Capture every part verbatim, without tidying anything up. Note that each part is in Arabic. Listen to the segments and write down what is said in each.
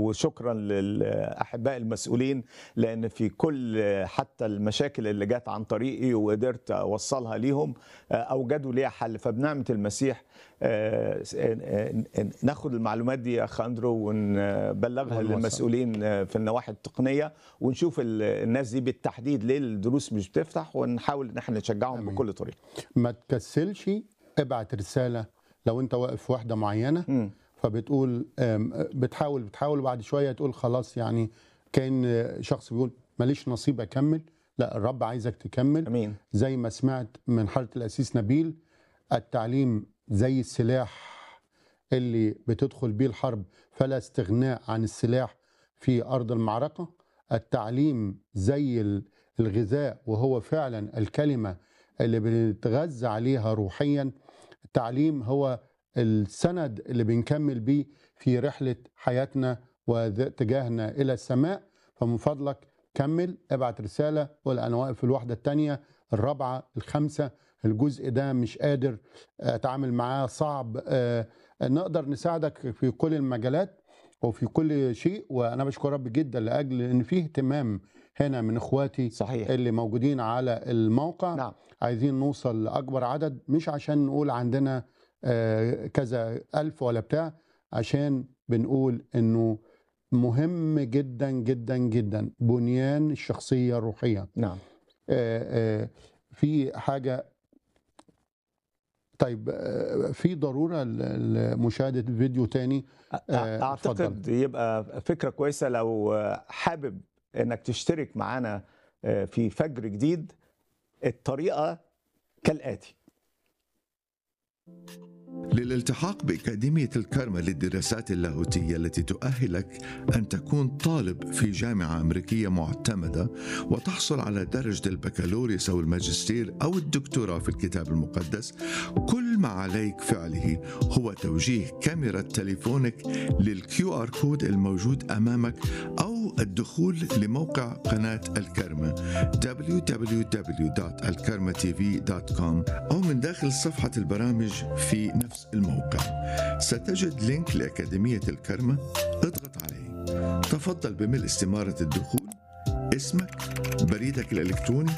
وشكرا للاحباء المسؤولين، لان في كل حتى المشاكل اللي جت عن طريقي وقدرت اوصلها ليهم اوجدوا ليها حل. فبنعمه المسيح ناخد المعلومات دي يا اخ اندرو ونبلغها للمسؤولين في النواحي التقنيه، ونشوف الناس دي بالتحديد ليه الدروس مش بتفتح، ونحاول ان احنا نشجعهم أمين. بكل طريقه. ما تكسلش، ابعت رساله لو انت واقف في واحده معينه م. فبتقول بتحاول بتحاول وبعد شويه تقول خلاص، يعني كان شخص بيقول ماليش نصيب اكمل. لا، الرب عايزك تكمل. امين. زي ما سمعت من حضرة القسيس نبيل، التعليم زي السلاح اللي بتدخل بيه الحرب، فلا استغناء عن السلاح في ارض المعركه. التعليم زي الغذاء، وهو فعلا الكلمه اللي بنتغذى عليها روحيا. التعليم هو السند اللي بنكمل بيه في رحلة حياتنا واتجاهنا إلى السماء. فمن فضلك كمل، ابعت رسالة، قول أنا واقف في الوحدة الثانية الرابعة الخامسة، الجزء ده مش قادر أتعامل معاه، صعب. نقدر نساعدك في كل المجالات وفي كل شيء. وأنا بشكر رب جدا لأجل أن فيه اهتمام هنا من إخواتي صحيح. اللي موجودين على الموقع. نعم. عايزين نوصل لأكبر عدد، مش عشان نقول عندنا كذا ألف ولا بتاع، عشان بنقول إنه مهم جدا جدا جدا بنيان الشخصية الروحية. نعم. في حاجة، طيب في ضرورة لمشاهدة فيديو تاني. أعتقد فضل. يبقى فكرة كويسة لو حابب إنك تشترك معنا في فجر جديد. الطريقة كالآتي: للالتحاق بأكاديمية الكارما للدراسات اللاهوتية التي تؤهلك أن تكون طالب في جامعة أمريكية معتمدة وتحصل على درجة البكالوريوس أو الماجستير أو الدكتوراه في الكتاب المقدس، كل ما عليك فعله هو توجيه كاميرا تليفونك للكيو آر كود الموجود أمامك، أو الدخول لموقع قناة الكارما دبليو دبليو دبليو دوت الكارما تي في دوت كوم، أو من داخل صفحة البرامج في نفس الموقع ستجد لينك لأكاديمية الكارما. اضغط عليه. تفضل بملء استمارة الدخول، اسمك، بريدك الإلكتروني،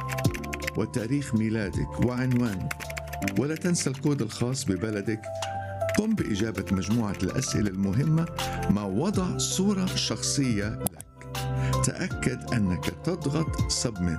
وتاريخ ميلادك وعنوانك، ولا تنسى الكود الخاص ببلدك. قم بإجابة مجموعة الأسئلة المهمة مع وضع صورة شخصية لك. تأكد أنك تضغط سبميت،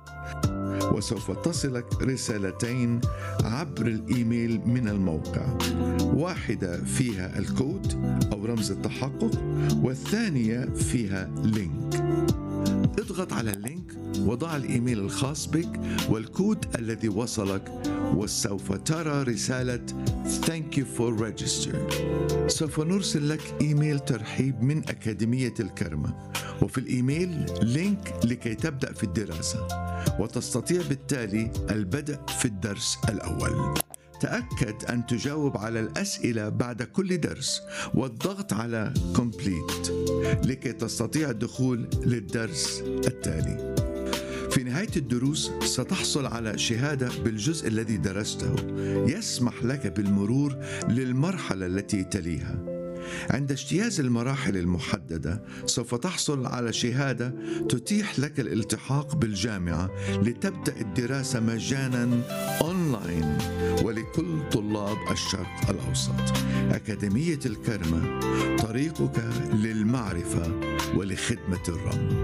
وسوف تصلك رسالتين عبر الإيميل من الموقع، واحدة فيها الكود أو رمز التحقق، والثانية فيها لينك. اضغط على اللينك وضع الإيميل الخاص بك والكود الذي وصلك، وسوف ترى رسالة Thank you for register. سوف نرسل لك إيميل ترحيب من أكاديمية الكارما، وفي الإيميل لينك لكي تبدأ في الدراسة، وتستطيع بالتالي البدء في الدرس الأول. تأكد أن تجاوب على الأسئلة بعد كل درس، والضغط على Complete لكي تستطيع الدخول للدرس التالي. في نهاية الدروس ستحصل على شهادة بالجزء الذي درسته، يسمح لك بالمرور للمرحلة التي تليها. عند اجتياز المراحل المحددة سوف تحصل على شهادة تتيح لك الالتحاق بالجامعة لتبدأ الدراسة مجانا أونلاين ولكل طلاب الشرق الأوسط. أكاديمية الكارما، طريقك للمعرفة ولخدمة الرب.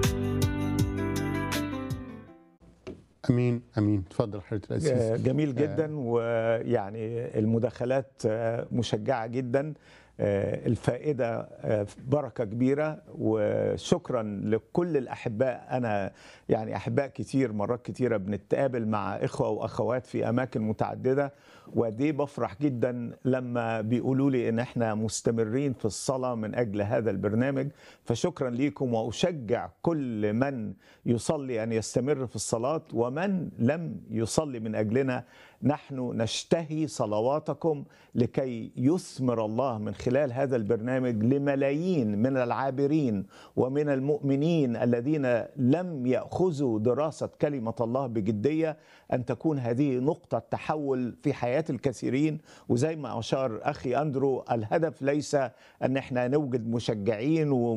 امين امين. تفضل حضرتك الأسيس. جميل جدا، ويعني المداخلات مشجعة جدا، الفائدة بركة كبيرة، وشكرا لكل الأحباء. أنا يعني أحباء كتير مرات كتيرة بنتقابل مع إخوة وأخوات في أماكن متعددة، ودي بفرح جدا لما بيقولوا لي إن إحنا مستمرين في الصلاة من أجل هذا البرنامج. فشكرا ليكم، وأشجع كل من يصلي أن يستمر في الصلاة، ومن لم يصلي من أجلنا نحن نشتهي صلواتكم لكي يثمر الله من خلال خلال هذا البرنامج لملايين من العابرين ومن المؤمنين الذين لم يأخذوا دراسة كلمة الله بجدية، أن تكون هذه نقطة تحول في حياة الكثيرين. وزي ما أشار أخي أندرو، الهدف ليس أن احنا نوجد مشجعين